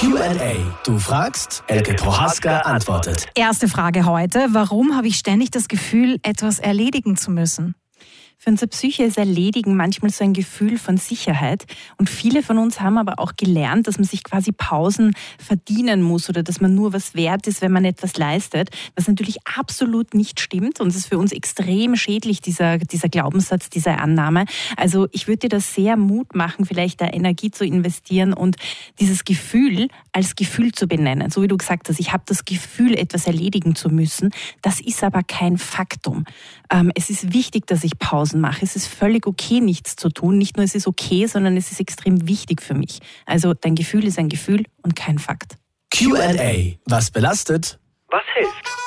Q&A. Du fragst, Elke Prohaska antwortet. Erste Frage heute. Warum habe ich ständig das Gefühl, etwas erledigen zu müssen? Für unsere Psyche ist Erledigen manchmal so ein Gefühl von Sicherheit. Und viele von uns haben aber auch gelernt, dass man sich quasi Pausen verdienen muss oder dass man nur was wert ist, wenn man etwas leistet. Was natürlich absolut nicht stimmt. Und es ist für uns extrem schädlich, dieser Glaubenssatz, diese Annahme. Also ich würde dir das sehr Mut machen, vielleicht da Energie zu investieren und dieses Gefühl als Gefühl zu benennen. So wie du gesagt hast, ich habe das Gefühl, etwas erledigen zu müssen. Das ist aber kein Faktum. Es ist wichtig, dass ich Pausen mache. Es ist völlig okay, nichts zu tun. Nicht nur es ist okay, sondern es ist extrem wichtig für mich. Also dein Gefühl ist ein Gefühl und kein Fakt. Q&A. Was belastet? Was hilft?